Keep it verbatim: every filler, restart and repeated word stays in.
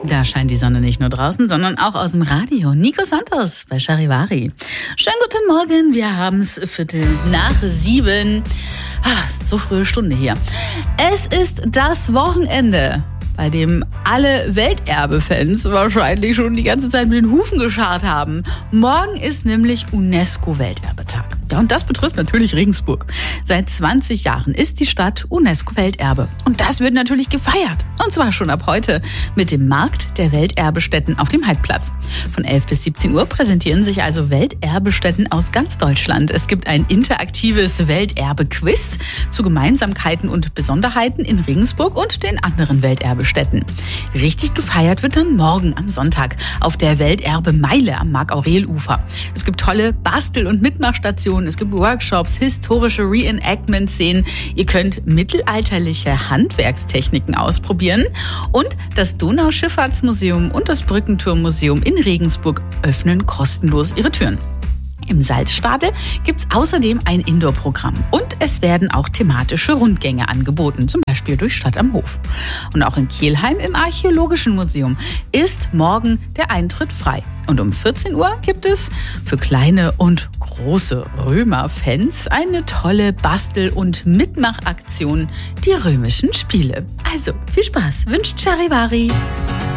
Da scheint die Sonne nicht nur draußen, sondern auch aus dem Radio. Nico Santos bei Charivari. Schönen guten Morgen, wir haben es Viertel nach sieben. Ach, so frühe Stunde hier. Es ist das Wochenende, bei dem alle Welterbe-Fans wahrscheinlich schon die ganze Zeit mit den Hufen gescharrt haben. Morgen ist nämlich UNESCO-Welterbetag. Ja, und das betrifft natürlich Regensburg. Seit zwanzig Jahren ist die Stadt UNESCO-Welterbe. Und das wird natürlich gefeiert. Und zwar schon ab heute mit dem Markt der Welterbestätten auf dem Heidplatz. Von elf bis siebzehn Uhr präsentieren sich also Welterbestätten aus ganz Deutschland. Es gibt ein interaktives Welterbe-Quiz zu Gemeinsamkeiten und Besonderheiten in Regensburg und den anderen Welterbestätten. Richtig gefeiert wird dann morgen am Sonntag auf der Welterbe-Meile am Mark-Aurel-Ufer. Es gibt tolle Bastel- und Mitmachstationen. Es gibt Workshops, historische Reenactment-Szenen. Ihr könnt mittelalterliche Handwerkstechniken ausprobieren. Und das Donauschifffahrtsmuseum und das Brückenturmmuseum in Regensburg öffnen kostenlos ihre Türen. Im Salzstadel gibt's außerdem ein Indoor-Programm und es werden auch thematische Rundgänge angeboten, zum Beispiel durch Stadt am Hof. Und auch in Kelheim im Archäologischen Museum ist morgen der Eintritt frei. Und um vierzehn Uhr gibt es für kleine und große Römer-Fans eine tolle Bastel- und Mitmachaktion, die Römischen Spiele. Also viel Spaß, wünscht Charivari.